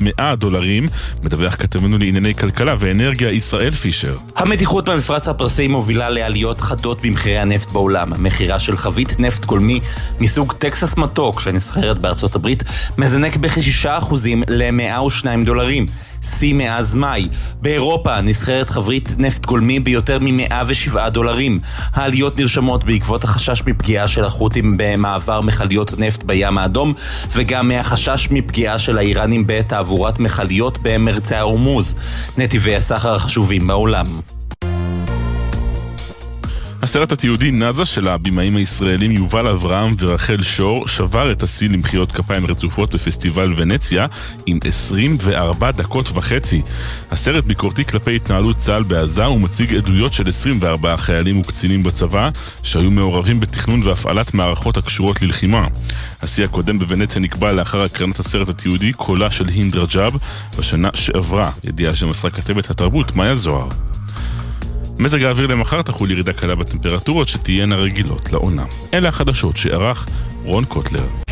$100, מדווח כתבנו לענייני כלכלה ואנרגיה ישראל פישר. המתיחות במפרץ הפרסי מובילה לעליות חדות במחירי הנפט בעולם. מחירה של חבית נפט גולמי מסוג טקסס מתוק שנסחרת בארצות הברית מזנק ב6% ל$102. שיא מאז מאי. באירופה נסחרת חבית נפט גולמי ביותר $107. העליות נרשמות בעקבות החשש מפגיעה של החות'ים במעבר מכליות נפט בים האדום, וגם מהחשש מפגיעה של האיראנים בתעבורת מכליות במרצי ההורמוז, נתיבי הסחר החשובים בעולם. הסרט התיעודי נאזה של הבימאים הישראלים יובל אברהם ורחל שור שבר את השיא למחיאות כפיים רצופות בפסטיבל ונציה עם 24 דקות וחצי. הסרט ביקורתי כלפי התנהלות צה"ל בעזה ומציג עדויות של 24 חיילים וקצינים בצבא שהיו מעורבים בתכנון והפעלת מערכות הקשורות ללחימה. השיא הקודם בוונציה נקבע לאחר הקרנת הסרט התיעודי קולה של הינד רג'אב בשנה שעברה, ידיעה שמסרה כתבת התרבות מאיה זוהר. מזג האוויר למחר תחול ירידה קלה בטמפרטורות שתהיינה רגילות לעונה. אלה החדשות שערך רון קוטלר.